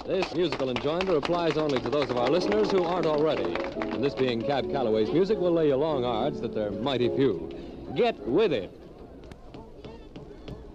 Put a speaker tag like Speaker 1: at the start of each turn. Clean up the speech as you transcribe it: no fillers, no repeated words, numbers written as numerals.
Speaker 1: This musical enjoinder applies only to those of our listeners who aren't already. And this being Cab Calloway's music will lay you long odds that they're mighty few. Get with it.